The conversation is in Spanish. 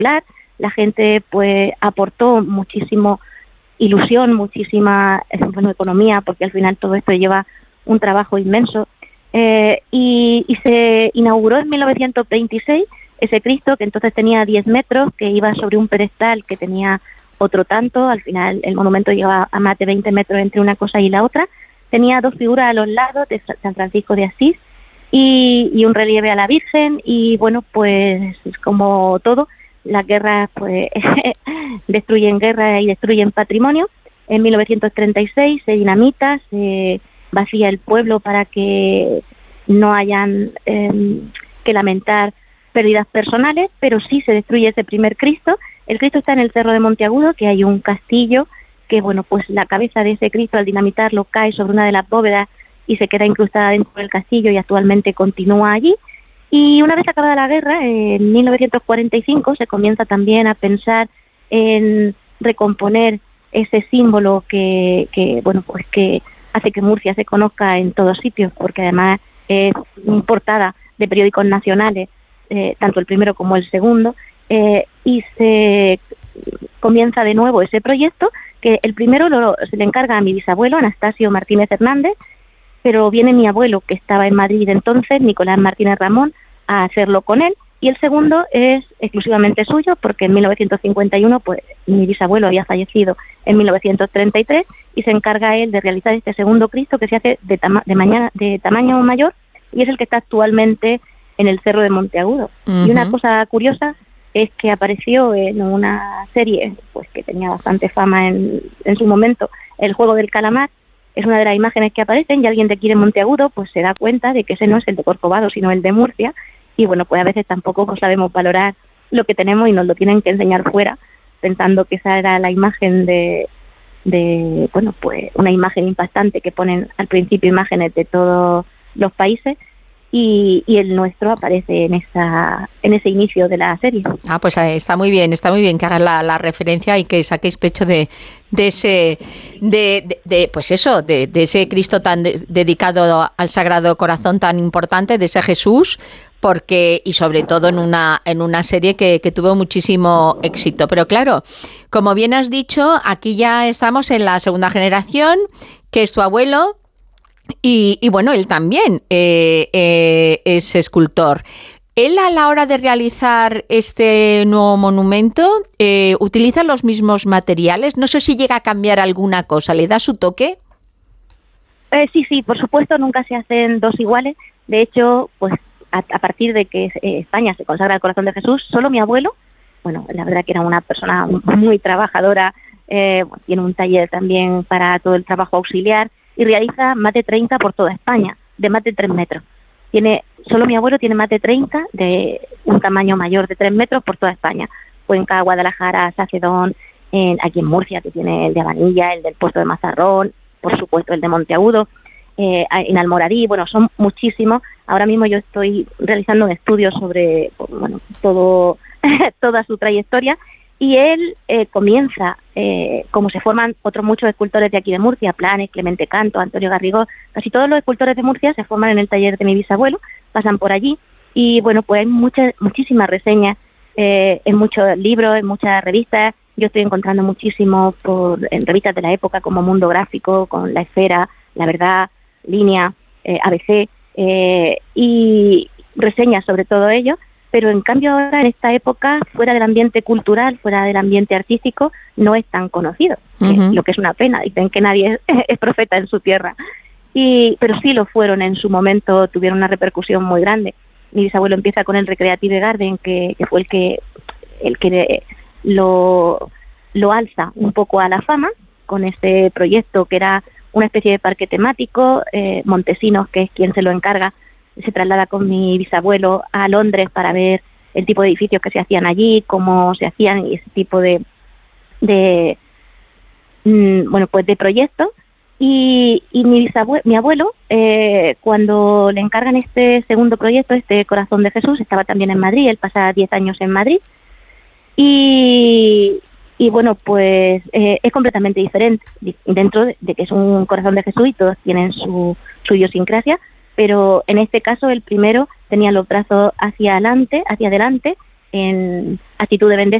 espectacular. La gente pues aportó muchísimo ilusión, muchísima economía, porque al final todo esto lleva un trabajo inmenso. Y se inauguró en 1926 ese Cristo, que entonces tenía 10 metros, que iba sobre un pedestal que tenía otro tanto. Al final el monumento llegaba a más de 20 metros entre una cosa y la otra. Tenía 2 figuras a los lados de San Francisco de Asís y un relieve a la Virgen. Y bueno, pues como todo, las guerras pues destruyen guerra y destruyen patrimonio. En 1936 se dinamita, se vacía el pueblo para que no hayan que lamentar pérdidas personales, pero sí se destruye ese primer Cristo. El Cristo está en el Cerro de Monteagudo, que hay un castillo que, bueno, pues la cabeza de ese Cristo al dinamitarlo cae sobre una de las bóvedas y se queda incrustada dentro del castillo y actualmente continúa allí. Y una vez acabada la guerra, en 1945, se comienza también a pensar en recomponer ese símbolo que bueno, pues que hace que Murcia se conozca en todos sitios, porque además es portada de periódicos nacionales, tanto el primero como el segundo, y se comienza de nuevo ese proyecto, que el primero se le encarga a mi bisabuelo, Anastasio Martínez Hernández, pero viene mi abuelo, que estaba en Madrid entonces, Nicolás Martínez Ramón, a hacerlo con él, y el segundo es exclusivamente suyo, porque en 1951 pues mi bisabuelo había fallecido en 1933, y se encarga él de realizar este segundo Cristo, que se hace de tamaño mayor, y es el que está actualmente en el Cerro de Monteagudo. Uh-huh. Y una cosa curiosa es que apareció en una serie pues que tenía bastante fama en su momento, El Juego del Calamar. Es una de las imágenes que aparecen, y alguien de aquí de Monteagudo pues se da cuenta de que ese no es el de Corcovado, sino el de Murcia. Y bueno, pues a veces tampoco pues sabemos valorar lo que tenemos y nos lo tienen que enseñar fuera, pensando que esa era la imagen de bueno, pues una imagen impactante que ponen al principio imágenes de todos los países, y el nuestro aparece en ese inicio de la serie. Ah, pues está muy bien que hagas la referencia y que saquéis pecho de ese pues eso, de ese Cristo tan dedicado al Sagrado Corazón tan importante, de ese Jesús, porque y sobre todo en una serie que tuvo muchísimo éxito. Pero claro, como bien has dicho, aquí ya estamos en la segunda generación, que es tu abuelo. Y bueno, él también es escultor. Él, a la hora de realizar este nuevo monumento, ¿utiliza los mismos materiales? No sé si llega a cambiar alguna cosa. ¿Le da su toque? Sí, por supuesto, nunca se hacen dos iguales. De hecho, pues a partir de que España se consagra al Corazón de Jesús, solo mi abuelo, bueno, la verdad que era una persona muy trabajadora, tiene un taller también para todo el trabajo auxiliar, y realiza más de 30 por toda España, de más de 3 metros. Solo mi abuelo tiene más de 30 de un tamaño mayor de 3 metros por toda España. Cuenca, Guadalajara, Sacedón, aquí en Murcia, que tiene el de Abanilla, el del Puerto de Mazarrón, por supuesto el de Monteagudo, en Almoradí, bueno, son muchísimos. Ahora mismo yo estoy realizando un estudio sobre, bueno, toda su trayectoria, y él comienza, como se forman otros muchos escultores de aquí de Murcia, Planes, Clemente Canto, Antonio Garrigós, casi todos los escultores de Murcia se forman en el taller de mi bisabuelo, pasan por allí, y bueno, pues hay muchísimas reseñas, en muchos libros, en muchas revistas. Yo estoy encontrando muchísimo en revistas de la época como Mundo Gráfico, con La Esfera, La Verdad, Línea, ABC, y reseñas sobre todo ello. Pero en cambio ahora, en esta época, fuera del ambiente cultural, fuera del ambiente artístico, no es tan conocido, lo que es una pena. Dicen que nadie es profeta en su tierra, pero sí lo fueron en su momento, tuvieron una repercusión muy grande. Mi bisabuelo empieza con el Recreative Garden, que fue el que lo alza un poco a la fama, con este proyecto que era una especie de parque temático. Montesinos, que es quien se lo encarga, se traslada con mi bisabuelo a Londres para ver el tipo de edificios que se hacían allí, cómo se hacían, y ese tipo de proyectos. Y mi abuelo, cuando le encargan este segundo proyecto, este Corazón de Jesús, estaba también en Madrid. Él pasa 10 años en Madrid, y bueno, pues es completamente diferente, dentro de que es un Corazón de Jesús y todos tienen su idiosincrasia. Pero en este caso el primero tenía los brazos hacia adelante, en actitud de